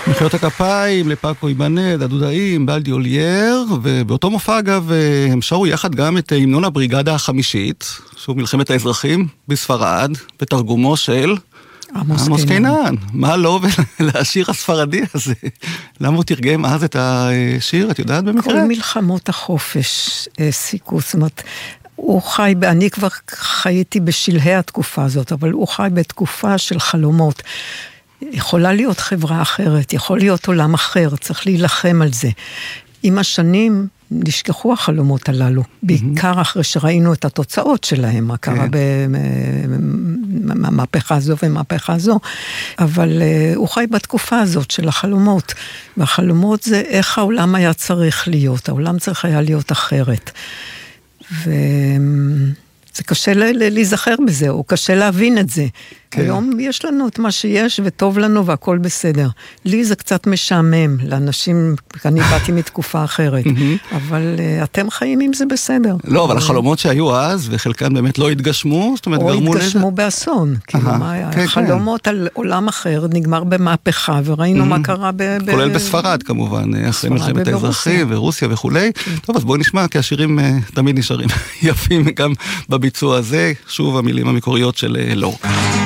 מחיאות הכפיים לפאקו איבנד, הדודאים, בלדי אולייר, ובאותו מופע אגב הם שרו יחד גם את המנון הבריגדה החמישית, שהוא מלחמת האזרחים בספרד, בתרגומו של עמוס קינן. מה לא ולשיר הספרדי הזה? למה הוא תרגם אז את השיר, את יודעת במקרה? כל מלחמות החופש העסיקו, זאת אומרת, הוא חי, אני כבר חייתי בשלהי התקופה הזאת, אבל הוא חי בתקופה של חלומות. יכולה להיות חברה אחרת, יכול להיות עולם אחר, צריך להילחם על זה. עם השנים נשכחו החלומות הללו, בעיקר אחרי שראינו את התוצאות שלהם, מה קרה במהפכה הזו ומהפכה הזו, אבל הוא חי בתקופה הזאת של החלומות, והחלומות זה איך העולם היה צריך להיות, העולם צריך היה להיות אחרת. זה קשה להיזכר בזה, או קשה להבין את זה. היום יש לנו את מה שיש, וטוב לנו, והכל בסדר. לי זה קצת משעמם, לאנשים, אני באתי מתקופה אחרת, אבל אתם חיים עם זה בסדר. לא, אבל החלומות שהיו אז, וחלקן באמת לא התגשמו, זאת אומרת, או התגשמו באסון. החלומות על עולם אחר נגמר במהפכה, וראינו מה קרה כולל בספרד, כמובן, אחרי מלחמת האזרחים, ורוסיה וכולי. טוב, אז בואו נשמע, כי השירים תמיד נשארים יפים גם בביצוע הזה. שוב, המילים המקוריות של לורק.